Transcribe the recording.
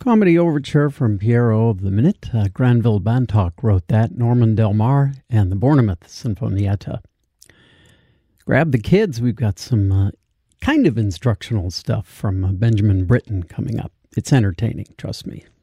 Comedy overture from Piero of the Minute. Granville Bantock wrote that. Norman Del Mar and the Bournemouth Sinfonietta. Grab the kids. We've got some kind of instructional stuff from Benjamin Britten coming up. It's entertaining, trust me.